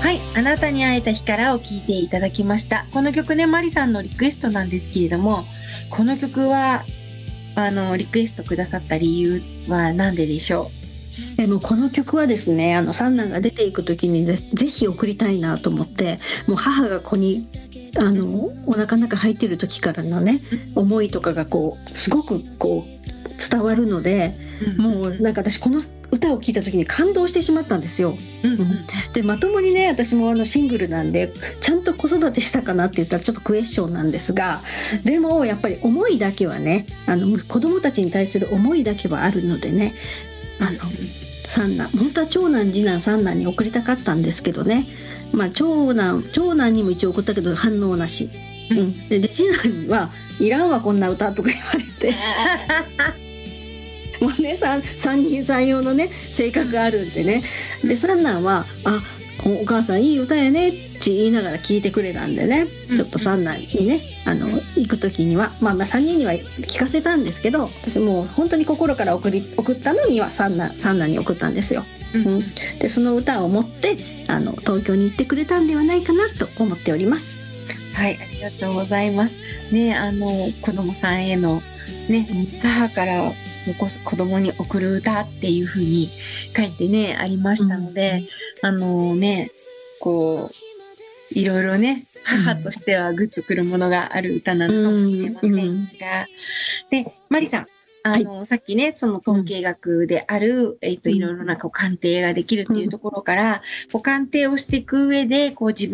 はい、あなたに会えた日からを聴いていただきました。この曲ね、マリさんのリクエストなんですけれども、この曲は、リクエストくださった理由は何ででしょもうこの曲はですね、三男が出ていく時にぜひ送りたいなと思って、もう母が子に、お腹の中入ってる時からのね、思いとかがこう、すごくこう、伝わるので、 う？ もうなんか私この歌を聴いた時に感動してしまったんですよ。 うんで、まともにね、私もシングルなんで、ちゃんと子育てしたかなって言ったらちょっとクエスチョンなんですが、でもやっぱり思いだけはね、子供たちに対する思いだけはあるのでね、三男、本当は長男次男三男に送りたかったんですけどね、まあ長男にも一応送ったけど反応なし、で次男はいらんわこんな歌とか言われてもうね三人三様のね性格があるんでね、で三男はお母さんいい歌やねって言いながら聞いてくれたんでね、ちょっと三男にね行く時にはまあ3人には聞かせたんですけど、私もう本当に心から送ったのには三男に送ったんですよ。でその歌を持って東京に行ってくれたんではないかなと思っております。 はい、ありがとうございます。ね、子供さんへの、ね、母から子供に送る歌っていう風に書いてね、ありましたので、ね、こう、いろいろね、母としてはグッとくるものがある歌なのかもしれませんが、で、マリさん、さっきね、その統計学である、いろいろな鑑定ができるっていうところから、鑑定をしていく上で、自分